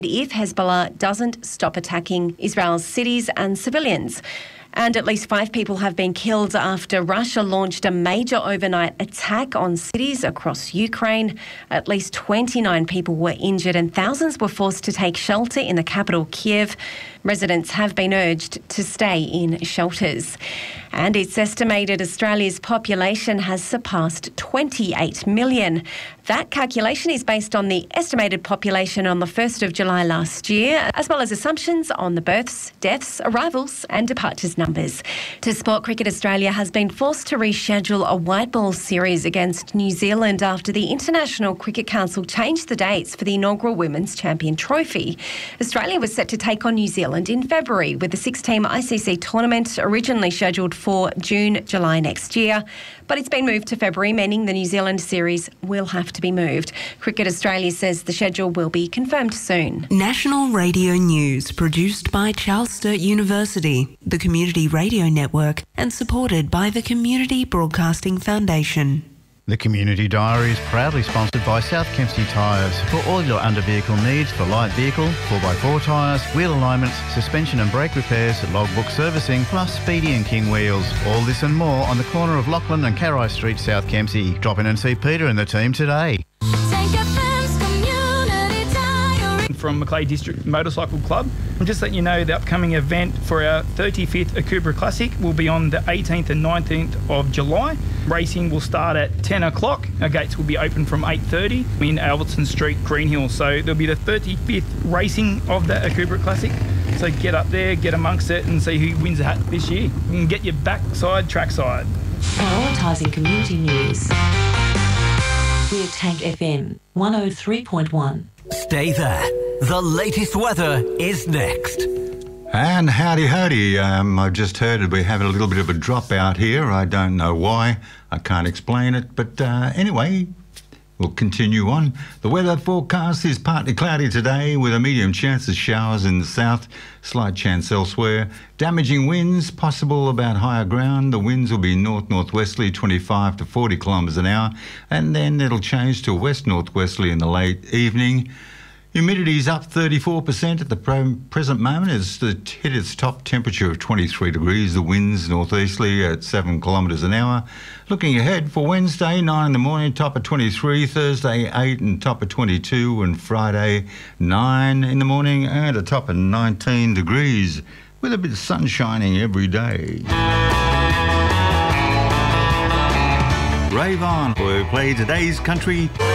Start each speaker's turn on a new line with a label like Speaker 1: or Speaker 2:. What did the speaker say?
Speaker 1: if Hezbollah doesn't stop attacking Israel's cities and civilians. And at least 5 people have been killed after Russia launched a major overnight attack on cities across Ukraine. At least 29 people were injured and thousands were forced to take shelter in the capital, Kiev. Residents have been urged to stay in shelters. And it's estimated Australia's population has surpassed 28 million. That calculation is based on the estimated population on the 1st of July last year, as well as assumptions on the births, deaths, arrivals and departures numbers. To Sport, Cricket Australia has been forced to reschedule a white ball series against New Zealand after the International Cricket Council changed the dates for the inaugural Women's Champion Trophy. Australia was set to take on New Zealand in February, with the 6-team ICC tournament originally scheduled for June, July next year. But it's been moved to February, meaning the New Zealand series will have to be moved. Cricket Australia says the schedule will be confirmed soon.
Speaker 2: National Radio News, produced by Charles Sturt University, the Community Radio Network, and supported by the Community Broadcasting Foundation.
Speaker 3: The Community Diary is proudly sponsored by South Kempsey Tyres. For all your under-vehicle needs for light vehicle, 4x4 tyres, wheel alignments, suspension and brake repairs, logbook servicing, plus Speedy and King wheels. All this and more on the corner of Lachlan and Carrai Street, South Kempsey. Drop in and see Peter and the team today.
Speaker 4: From Macleay District Motorcycle Club. I'm just letting you know the upcoming event for our 35th Akubra Classic will be on the 18th and 19th of July. Racing will start at 10 o'clock. Our gates will be open from 8:30 in Albertson Street, Greenhill. So there'll be the 35th racing of the Akubra Classic. So get up there, get amongst it and see who wins the hat this year. You can get your backside, trackside.
Speaker 2: Prioritising community news. We're Tank FM 103.1.
Speaker 5: Stay there. The latest weather is next.
Speaker 6: And howdy. I've just heard we're having a little bit of a drop out here. I don't know why. I can't explain it. But anyway, we'll continue on. The weather forecast is partly cloudy today with a medium chance of showers in the south, slight chance elsewhere. Damaging winds possible about higher ground. The winds will be north-northwesterly, 25 to 40 kilometres an hour. And then it'll change to west-northwesterly in the late evening. Humidity is up 34% at the present moment. It's hit its top temperature of 23 degrees. The winds northeasterly at 7 kilometres an hour. Looking ahead for Wednesday, 9 in the morning, top of 23. Thursday, 8 and top of 22. And Friday, 9 in the morning and a top of 19 degrees with a bit of sun shining every day. Rave on. We'll play today's country.